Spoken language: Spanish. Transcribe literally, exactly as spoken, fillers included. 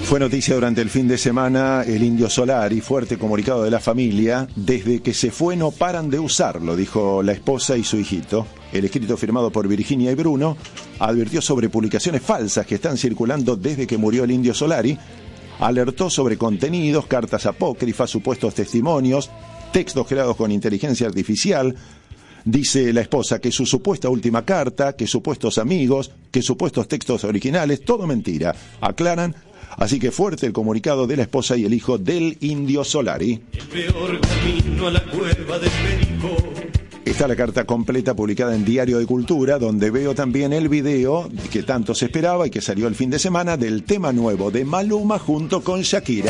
Fue noticia durante el fin de semana el Indio Solari, fuerte comunicado de la familia: desde que se fue no paran de usarlo, dijo la esposa y su hijito. El escrito, firmado por Virginia y Bruno, advirtió sobre publicaciones falsas que están circulando desde que murió el Indio Solari, alertó sobre contenidos, cartas apócrifas, supuestos testimonios, textos creados con inteligencia artificial. Dice la esposa que su supuesta última carta, que supuestos amigos, que supuestos textos originales, todo mentira, aclaran. Así que fuerte el comunicado de la esposa y el hijo del Indio Solari. El peor camino a la cueva del Perico. Está la carta completa publicada en Diario de Cultura, donde veo también el video que tanto se esperaba y que salió el fin de semana del tema nuevo de Maluma junto con Shakira.